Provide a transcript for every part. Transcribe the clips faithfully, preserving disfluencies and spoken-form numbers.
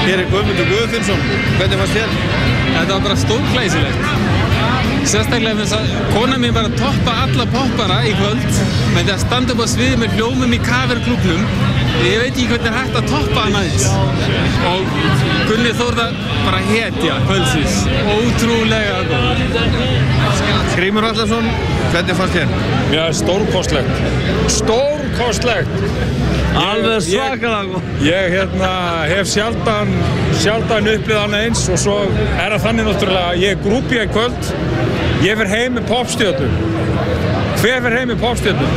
Hér er Guðmundur Guðfinnsson. Hvernig fannst þér? Þetta var bara stórglæsilegt. Sérstaklega með þess að kona mín bara toppa alla poppara í kvöld með því að standa upp á sviði með hljómum í coverklúbbnum. Ég veit ekki hvernig er hægt að toppa hann aðeins. Og Gunni Þórðar bara hetja kvöldsins. Ótrúlega góð. Grímur Atlason, hvernig fannst þér? Já, stórkostlegt. Stórkostlegt. Alveg svakalega góð. Ég hérna hef sjaldan, sjaldan upplifað hann eins og svo er það þannig náttúrulega að ég er grúpía í kvöld. Ég fer heim með poppstjörnu. Hver fer heim með poppstjörnu?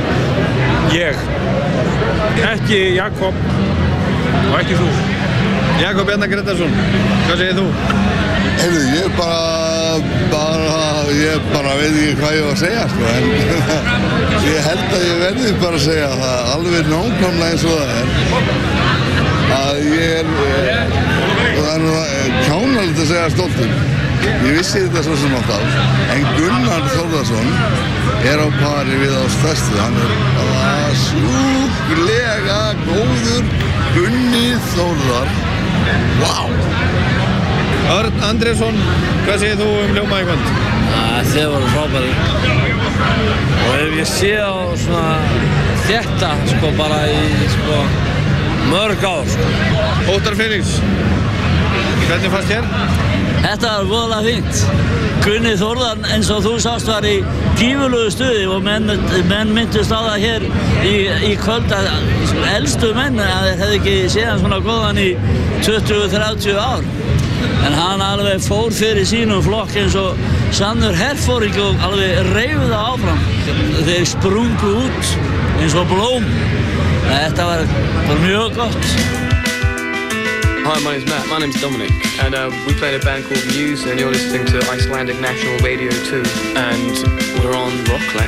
Ég. Ekki Jakob og ekki þú. Jakob Bjarnar Grétarsson, hvað segir þú? Heyrðu, ég bara, bara, ég bara veit ekki hvað ég var að segja, sko, en ég held að ég verði bara að segja það alveg nákvæmlega eins og það er. Að ég er, það er nú kjánalegt að segja stoltur. Ég vissi þetta svo sem átt af, en Gunnar Þórðarsson er á pari við á stærstu. Hann er bara sjúklega góður Gunni Þórðar. Vá! Örn Andrésson, hvað segir þú um hljóma í kvöld? Þeir voru frábæri. Og ef ég sé á svona þetta, sko, bara í, sko, mörg ár, sko. Óttar Felix, hvernig fannst þér? Þetta var voðalega fínt. Gunni Þórðar, eins og þú sást, var í gífurlegu stuði og menn, menn myndust á það hér í, í kvöld að elstu menn að þeir hefði ekki séð hann svona góðan í tuttugu til þrjátíu ár. En hann alveg fór fyrir sínum flokk eins og sannur herforingi og alveg reif það áfram. Þeir sprungu út eins og blóm. Þetta var bara mjög gott. Hi, my name's Matt. My name's Dominic, and uh, we play in a band called Muse, and you're listening to Icelandic National Radio two, and we're on Rockland.